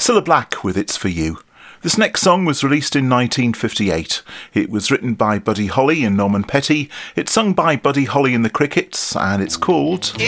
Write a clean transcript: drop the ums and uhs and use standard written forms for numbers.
Cilla Black with It's For You. This next song was released in 1958. It was written by Buddy Holly and Norman Petty. It's sung by Buddy Holly and the Crickets, and it's called